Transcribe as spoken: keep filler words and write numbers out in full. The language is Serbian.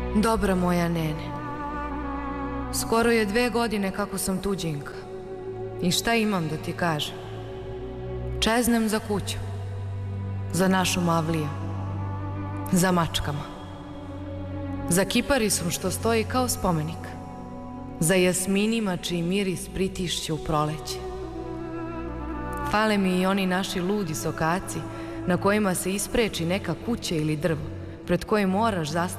Dobra moja nene, skoro je dve godine kako sam tuđinka. I šta imam da ti kažem? Čeznem za kuću, za našu Mavliju, za mačkama, za kiparisom što stoji kao spomenik, za jasminima čiji miris pritišće u proleće. Fale mi i oni naši ludi sokaci na kojima se ispreči neka kuća ili drvo pred kojim moraš zastati